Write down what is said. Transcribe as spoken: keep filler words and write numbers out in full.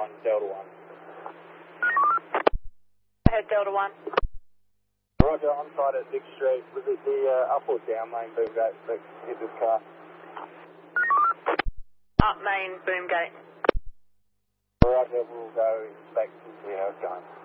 on Delta one. Go ahead, Delta one. Roger, on site at Dick Street. Was it the uh, up or down main boom gate that hit this car? Up main boom gate. Roger, we'll go inspect and see how it's going.